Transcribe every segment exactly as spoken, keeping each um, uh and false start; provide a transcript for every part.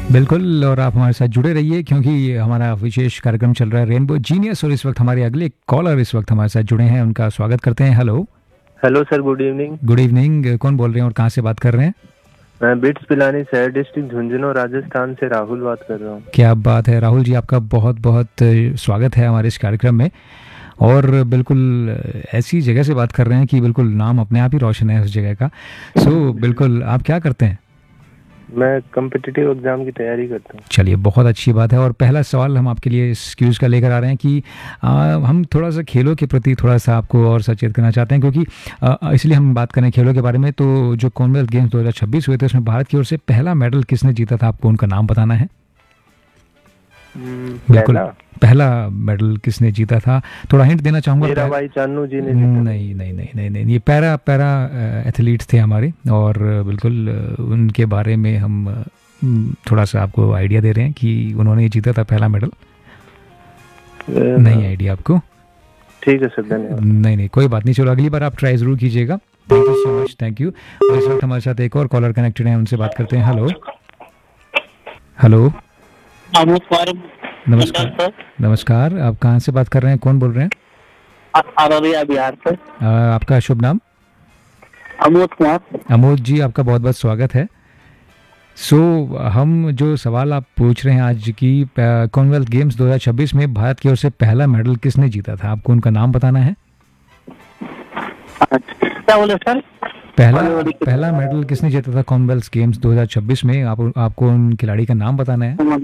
बिल्कुल, और आप हमारे साथ जुड़े रहिए क्योंकि हमारा विशेष कार्यक्रम चल रहा है रेनबो जीनियस, और इस वक्त हमारे अगले कॉलर इस वक्त हमारे साथ जुड़े हैं, उनका स्वागत करते हैं। Hello hello sir, good evening. Good evening. कौन बोल रहे हैं और कहाँ से बात कर रहे हैं? मैं बिट्स पिलानी शहर डिस्ट्रिक्ट झुंझुनू राजस्थान से राहुल बात कर रहा हूँ। क्या बात है राहुल जी, आपका बहुत बहुत स्वागत है हमारे इस कार्यक्रम में। और बिल्कुल ऐसी जगह से बात कर रहे हैं कि बिल्कुल नाम अपने आप ही रोशन है उस जगह का। सो बिल्कुल, आप क्या करते हैं? मैं कॉम्पिटिटिव एग्जाम की तैयारी करता हूँ। चलिए, बहुत अच्छी बात है। और पहला सवाल हम आपके लिए इस क्यूज का लेकर आ रहे हैं कि आ, हम थोड़ा सा खेलों के प्रति थोड़ा सा आपको और सचेत करना चाहते हैं, क्योंकि आ, इसलिए हम बात करें खेलों के बारे में। तो जो कॉमनवेल्थ गेम्स दो हज़ार छब्बीस हुए थे उसमें भारत की ओर से पहला मेडल किसने जीता था? आपको उनका नाम बताना है। बिल्कुल, पहला मेडल किसने जीता था? थोड़ा हिंट देना चाहूंगा। मीराबाई चानू जी ने। नहीं नहीं नहीं नहीं नहीं ये पैरा पैरा एथलीट थे हमारे, और बिल्कुल उनके बारे में हम थोड़ा सा आपको आइडिया दे रहे हैं कि उन्होंने जीता था पहला मेडल। नहीं आइडिया आपको? ठीक है सर, धन्यवाद। नहीं नहीं कोई बात नहीं, चलो अगली बार आप ट्राई जरूर कीजिएगा। Thank you so much, thank you. और इस वक्त हमारे साथ एक और कॉलर कनेक्टेड है, उनसे बात करते हैं। हेलो हेलो नमस्कार। नमस्कार, आप कहाँ से बात कर रहे हैं? कौन बोल रहे हैं? अररिया बिहार से। आपका शुभ नाम? अमोद कुमार। अमोद जी, आपका बहुत बहुत स्वागत है। सो so, हम जो सवाल आप पूछ रहे हैं आज की, कॉमनवेल्थ गेम्स दो हज़ार छब्बीस में भारत की ओर से पहला मेडल किसने जीता था? आपको उनका नाम बताना है। क्या बोले सर? पहला पहला मेडल किसने जीता था कॉमनवेल्थ गेम्स दो हज़ार छब्बीस में? आप आपको उन खिलाड़ी का नाम बताना है।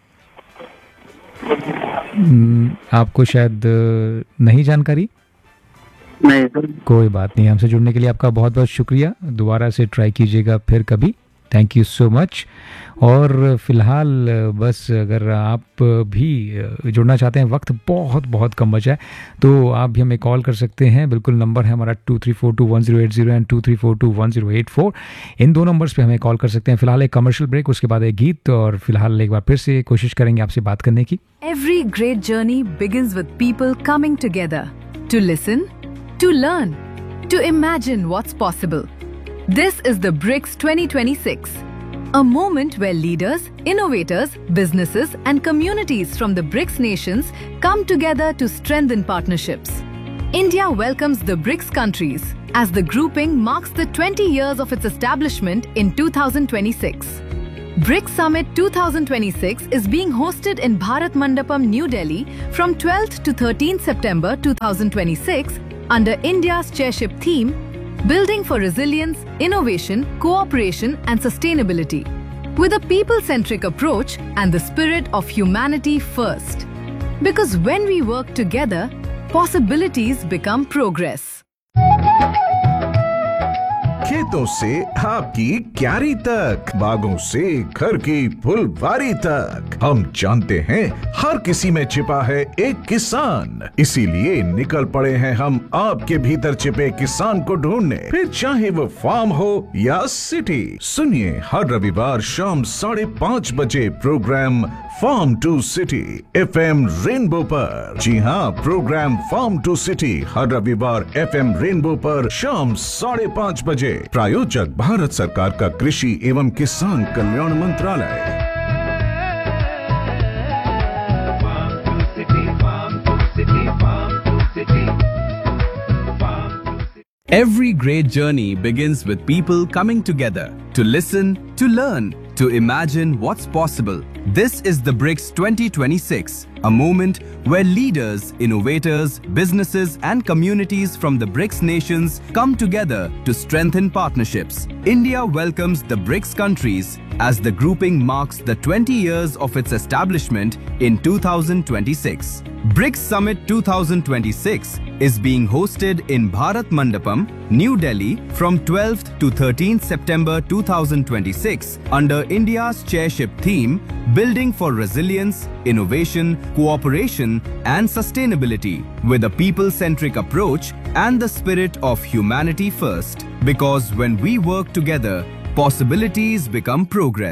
आपको शायद नहीं जानकारी। नहीं सर। कोई बात नहीं, हमसे जुड़ने के लिए आपका बहुत बहुत शुक्रिया। दोबारा से ट्राई कीजिएगा फिर कभी। Thank you so much. और फिलहाल बस अगर आप भी जुड़ना चाहते हैं, वक्त बहुत बहुत कम बचा है, तो आप भी हमें कॉल कर सकते हैं। बिल्कुल, नंबर है हमारा to three four to one zero eight zero and to three four to one zero eight four. इन दो नंबर्स पे हमें कॉल कर सकते हैं। फिलहाल एक कमर्शियल ब्रेक, उसके बाद एक गीत, और फिलहाल एक बार फिर से कोशिश करेंगे आपसे बात करने की। Every great journey begins with people coming together to listen, to learn, to imagine what's possible. This is the BRICS twenty twenty-six, a moment where leaders, innovators, businesses and communities from the BRICS nations come together to strengthen partnerships. India welcomes the BRICS countries as the grouping marks the twenty years of its establishment in two thousand twenty-six. BRICS Summit twenty twenty-six is being hosted in Bharat Mandapam, New Delhi from twelfth to thirteenth September twenty twenty-six under India's chairship theme, Building for Resilience, Innovation, Cooperation and Sustainability, with a people-centric approach and the spirit of humanity first. Because when we work together, possibilities become progress. खेतों से आपकी क्यारी तक, बागों से घर की फुलवारी तक, हम जानते हैं हर किसी में छिपा है एक किसान। इसीलिए निकल पड़े हैं हम आपके भीतर छिपे किसान को ढूंढने, फिर चाहे वो फार्म हो या सिटी। सुनिए हर रविवार शाम साढ़े पाँच बजे programme farm to city F M rainbow पर। जी हाँ, प्रोग्राम फार्म टू सिटी हर रविवार एफ एम रेनबो पर शाम साढ़े पाँच बजे। प्रायोजक भारत सरकार का कृषि एवं किसान कल्याण मंत्रालय। Every great journey begins with people coming together to listen, to learn, to imagine what's possible. This is the BRICS twenty twenty-six, a moment where leaders, innovators, businesses and communities from the BRICS nations come together to strengthen partnerships. India welcomes the BRICS countries as the grouping marks the twenty years of its establishment in two thousand twenty-six. BRICS Summit twenty twenty-six is being hosted in Bharat Mandapam, New Delhi from twelfth to thirteenth September two thousand twenty-six under India's chairship theme, Building for Resilience, Innovation, Cooperation and Sustainability, with a people-centric approach and the spirit of humanity first. Because when we work together, possibilities become progress.